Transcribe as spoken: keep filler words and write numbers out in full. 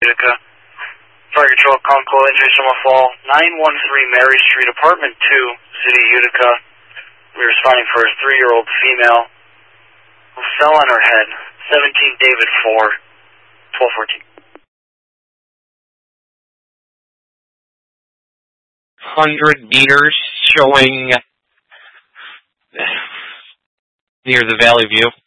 Utica. Fire Control, Concoal, Entry Summer Fall, nine one three Mary Street, Apartment two, City of Utica. We're responding for a three-year-old female who fell on her head. seventeen David four, twelve fourteen. one hundred meters showing near the Valley View.